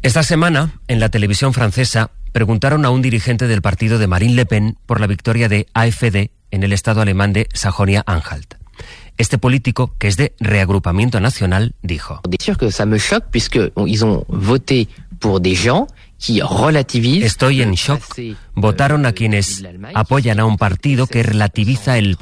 Esta semana, en la televisión francesa, preguntaron a un dirigente del partido de Marine Le Pen por la victoria de AfD en el estado alemán de Sajonia-Anhalt. Este político, que es de Reagrupamiento Nacional, dijo: Estoy en shock. Votaron a quienes apoyan a un partido que relativiza el